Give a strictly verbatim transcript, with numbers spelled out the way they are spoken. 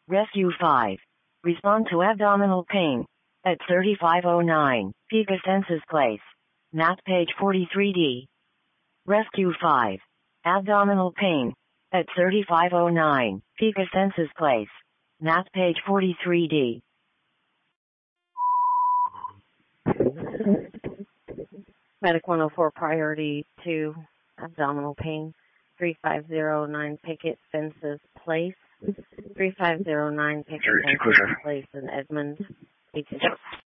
Rescue five. Respond to abdominal pain at thirty-five oh nine Pica Census Place. Map page forty-three D. Rescue five. Abdominal pain at thirty-five oh nine Pica Census Place. Map page forty-three D. Medic one oh four, priority two, abdominal pain, three five zero nine Picket Fences Place, three five zero nine Picket Fences Place in Edmond, H